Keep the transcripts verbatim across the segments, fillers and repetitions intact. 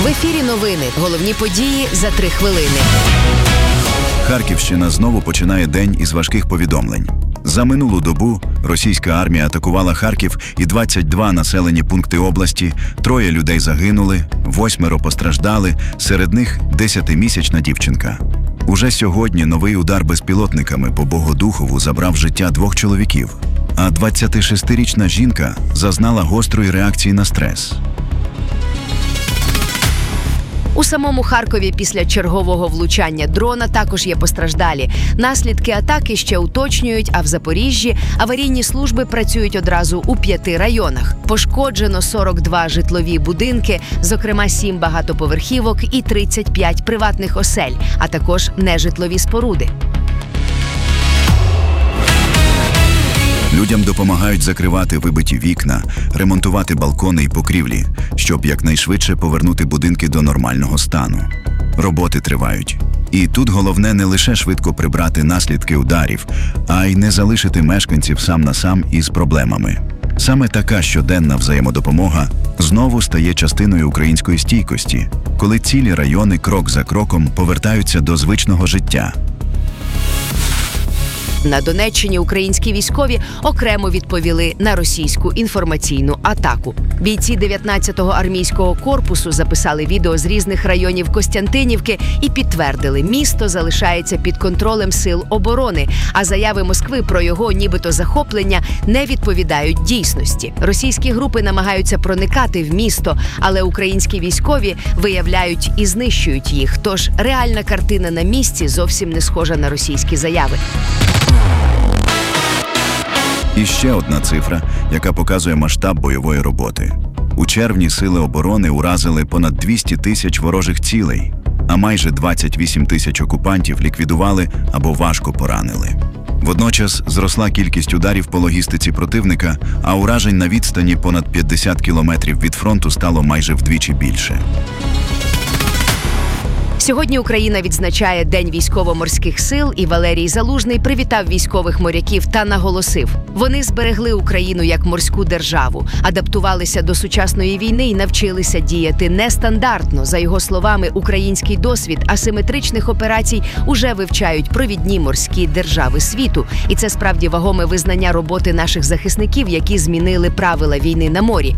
В ефірі новини. Головні події за три хвилини. Харківщина знову починає день із важких повідомлень. За минулу добу російська армія атакувала Харків і двадцять два населені пункти області, троє людей загинули, восьмеро постраждали, серед них десятимісячна дівчинка. Уже сьогодні новий удар безпілотниками по Богодухову забрав життя двох чоловіків, а двадцятишестирічна жінка зазнала гострої реакції на стрес. У самому Харкові після чергового влучання дрона також є постраждалі. Наслідки атаки ще уточнюють, а в Запоріжжі аварійні служби працюють одразу у п'яти районах. Пошкоджено сорок два житлові будинки, зокрема сім багатоповерхівок і тридцять п'ять приватних осель, а також нежитлові споруди. Людям допомагають закривати вибиті вікна, ремонтувати балкони і покрівлі, щоб якнайшвидше повернути будинки до нормального стану. Роботи тривають. І тут головне не лише швидко прибрати наслідки ударів, а й не залишити мешканців сам на сам із проблемами. Саме така щоденна взаємодопомога знову стає частиною української стійкості, коли цілі райони крок за кроком повертаються до звичного життя. На Донеччині українські військові окремо відповіли на російську інформаційну атаку. Бійці дев'ятнадцятого армійського корпусу записали відео з різних районів Костянтинівки і підтвердили, місто залишається під контролем сил оборони, а заяви Москви про його нібито захоплення не відповідають дійсності. Російські групи намагаються проникати в місто, але українські військові виявляють і знищують їх. Тож реальна картина на місці зовсім не схожа на російські заяви. І ще одна цифра, яка показує масштаб бойової роботи. У червні сили оборони уразили понад двісті тисяч ворожих цілей, а майже двадцять вісім тисяч окупантів ліквідували або важко поранили. Водночас зросла кількість ударів по логістиці противника, а уражень на відстані понад п'ятдесят кілометрів від фронту стало майже вдвічі більше. Сьогодні Україна відзначає День військово-морських сил, і Валерій Залужний привітав військових моряків та наголосив: вони зберегли Україну як морську державу, адаптувалися до сучасної війни і навчилися діяти нестандартно. За його словами, український досвід асиметричних операцій уже вивчають провідні морські держави світу. І це справді вагоме визнання роботи наших захисників, які змінили правила війни на морі.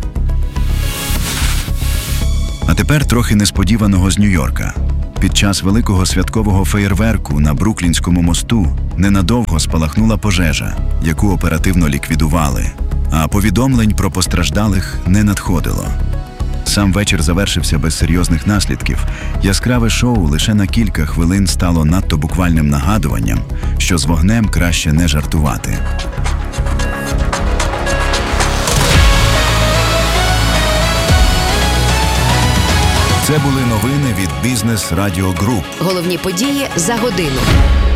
А тепер трохи несподіваного з Нью-Йорка. Під час великого святкового феєрверку на Бруклінському мосту ненадовго спалахнула пожежа, яку оперативно ліквідували, а повідомлень про постраждалих не надходило. Сам вечір завершився без серйозних наслідків. Яскраве шоу лише на кілька хвилин стало надто буквальним нагадуванням, що з вогнем краще не жартувати. Це були новини від Бізнес Радіо Груп. Головні події за годину.